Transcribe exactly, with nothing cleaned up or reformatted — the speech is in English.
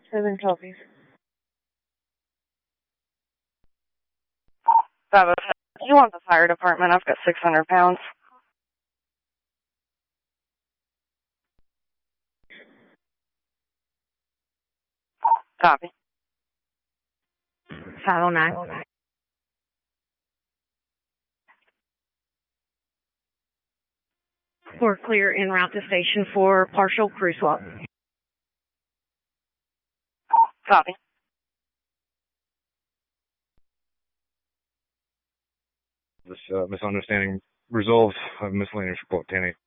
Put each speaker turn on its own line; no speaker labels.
Seven copies.
That was it. Do you want the fire department? I've got six hundred pounds. Copy.
five oh nine. We're clear en route to station for partial crew swap.
Copy.
This uh, misunderstanding resolved. I have a miscellaneous report, Danny.